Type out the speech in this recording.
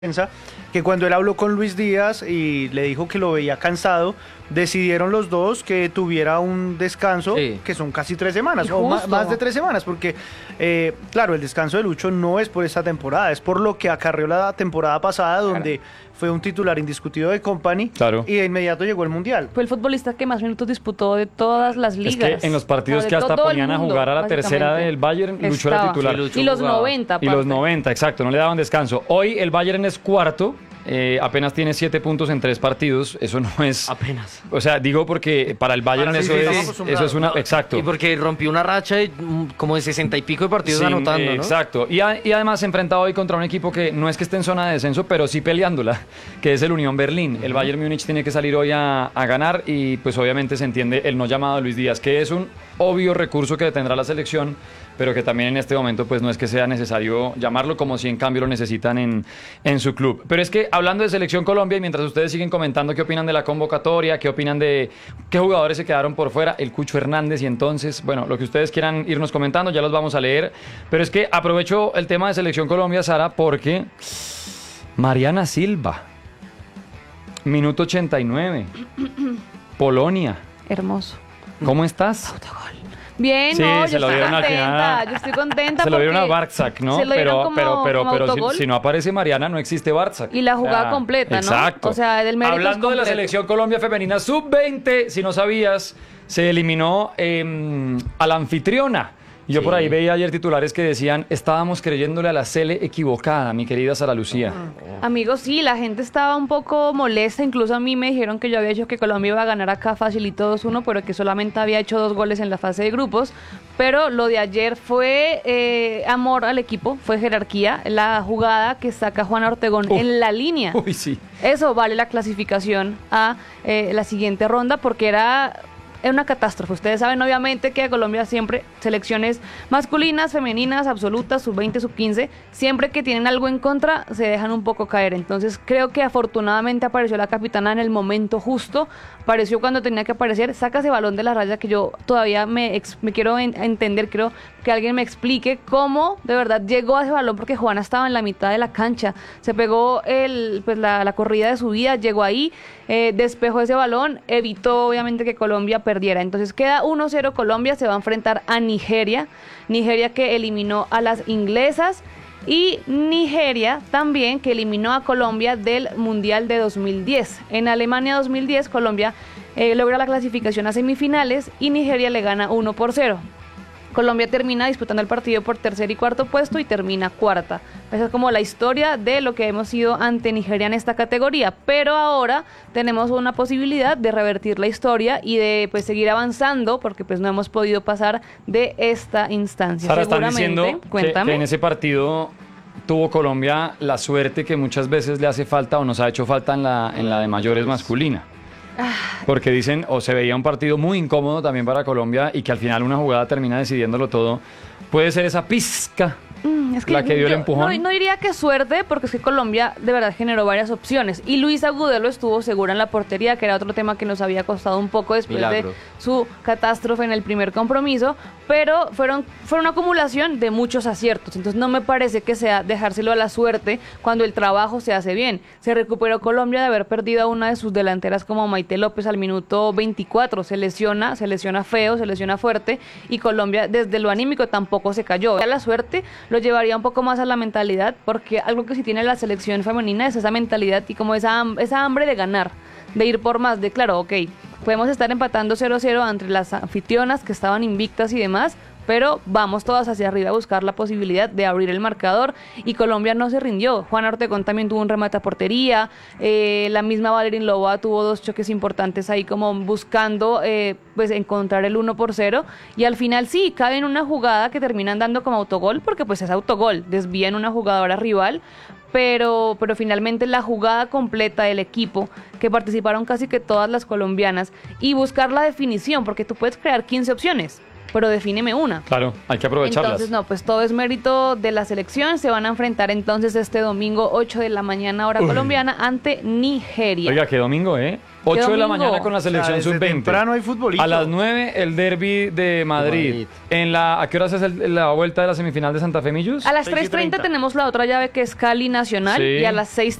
prensa que cuando él habló con Luis Díaz y le dijo que lo veía cansado, decidieron los dos que tuviera un descanso, Sí. que son casi 3 semanas, Y o justo. más de 3 semanas, porque, claro, el descanso de Lucho no es por esta temporada, es por lo que acarreó la temporada pasada, donde fue un titular indiscutido de Company, Claro. y de inmediato llegó el Mundial. Fue el futbolista que más minutos disputó de todas las Es ligas. que en los partidos O sea, que de hasta todo el ponían a mundo, jugar a la tercera básicamente. del Bayern, Lucho era Estaba. titular. Sí, Lucho Y los jugaba. 90, Y los aparte. 90, exacto, no le daban descanso. Hoy el Bayern es cuarto, apenas tiene 7 puntos en 3 partidos. Eso no es. Apenas. O sea, digo porque para el Bayern Para eso, sí, sí, es, estamos acostumbrados. eso es una. Exacto. Y porque rompió una racha de como de 60 y pico de partidos Sin- anotando, ¿no? Exacto. Y además se enfrenta hoy contra un equipo que no es que esté en zona de descenso, pero sí peleándola, que es el Unión Berlín. El Bayern Múnich tiene que salir hoy a ganar y pues obviamente se entiende el no llamado de Luis Díaz, que es un obvio recurso que tendrá la selección, pero que también en este momento pues no es que sea necesario llamarlo, como si en cambio lo necesitan en su club. Pero es que hablando de Selección Colombia, y mientras ustedes siguen comentando qué opinan de la convocatoria, qué opinan de qué jugadores se quedaron por fuera, el Cucho Hernández, y entonces, bueno, lo que ustedes quieran irnos comentando, ya los vamos a leer. Pero es que aprovecho el tema de Selección Colombia, Sara, porque Mariana Silva, minuto 89, Polonia, Hermoso. ¿cómo estás? Bien, Sí, no, se yo lo estoy dieron al contenta, final. yo estoy contenta Se lo dieron a porque Barczak, ¿no? se lo dieron como pero autogol. si no aparece Mariana, no existe Barczak. Y la jugada completa, ¿no? Exacto. O sea, del mérito es Hablando de la completo. selección Colombia femenina sub-20, si no sabías, se eliminó a la anfitriona. Y yo Sí. por ahí veía ayer titulares que decían, estábamos creyéndole a la Sele equivocada, mi querida Sara Lucía. Amigos, sí, la gente estaba un poco molesta, incluso a mí me dijeron que yo había dicho que Colombia iba a ganar acá facilito 2-1, pero que solamente había hecho 2 goles en la fase de grupos, pero lo de ayer fue amor al equipo, fue jerarquía, la jugada que saca Juana Ortegón en la línea. Uy, sí. Eso vale la clasificación a la siguiente ronda porque era una catástrofe. Ustedes saben obviamente que a Colombia siempre selecciones masculinas, femeninas, absolutas, sub-20, sub-15, siempre que tienen algo en contra se dejan un poco caer. Entonces creo que afortunadamente apareció la capitana en el momento justo, apareció cuando tenía que aparecer, saca ese balón de la raya que yo todavía me quiero entender, creo que alguien me explique cómo de verdad llegó a ese balón porque Juana estaba en la mitad de la cancha, se pegó la corrida de su vida, llegó ahí, despejó ese balón, evitó obviamente que Colombia perdiera. Entonces queda 1-0 Colombia, se va a enfrentar a Nigeria que eliminó a las inglesas, y Nigeria también que eliminó a Colombia del Mundial de 2010. En Alemania 2010 Colombia logra la clasificación a semifinales y Nigeria le gana 1-0. Colombia termina disputando el partido por tercer y cuarto puesto y termina cuarta. Esa es como la historia de lo que hemos sido ante Nigeria en esta categoría. Pero ahora tenemos una posibilidad de revertir la historia y de pues seguir avanzando porque pues no hemos podido pasar de esta instancia. Sara, están Seguramente, diciendo cuéntame. que en ese partido tuvo Colombia la suerte que muchas veces le hace falta o nos ha hecho falta en la de mayores masculina. Porque dicen, o se veía un partido muy incómodo también para Colombia y que al final una jugada termina decidiéndolo todo. Puede ser esa pizca Es la que dio el yo empujón. no diría que suerte, porque es que Colombia de verdad generó varias opciones. Y Luis Agudelo estuvo segura en la portería, que era otro tema que nos había costado un poco después Milagro. de su catástrofe en el primer compromiso. Pero fue una acumulación de muchos aciertos. Entonces no me parece que sea dejárselo a la suerte cuando el trabajo se hace bien. Se recuperó Colombia de haber perdido a una de sus delanteras como Maite López al minuto 24. Se lesiona feo, se lesiona fuerte. Y Colombia desde lo anímico tampoco se cayó. A la suerte lo llevaría un poco más a la mentalidad, porque algo que sí tiene la selección femenina es esa mentalidad y como esa hambre de ganar, de ir por más, de claro, ok, podemos estar empatando 0-0 entre las anfitrionas que estaban invictas y demás, pero vamos todas hacia arriba a buscar la posibilidad de abrir el marcador, y Colombia no se rindió. Juana Ortegón también tuvo un remate a portería, la misma Valerín Loboa tuvo 2 choques importantes ahí como buscando pues encontrar el 1-0, y al final sí, cabe en una jugada que terminan dando como autogol, porque pues es autogol, desvían una jugadora rival, pero finalmente la jugada completa del equipo, que participaron casi que todas las colombianas, y buscar la definición, porque tú puedes crear 15 opciones, pero defíneme una. Claro, hay que aprovecharlas. Entonces, no, pues todo es mérito de la selección. Se van a enfrentar entonces este domingo 8 de la mañana hora colombiana ante Nigeria. Oiga, qué domingo, ¿eh? 8 de la domingo? mañana con la selección desde sub-20. temprano hay futbolito. A las 9 el derbi de Madrid. ¿A qué horas es la vuelta de la semifinal de Santa Fe Millos? A las 6:30. 3:30 tenemos la otra llave que es Cali Nacional Sí. y a las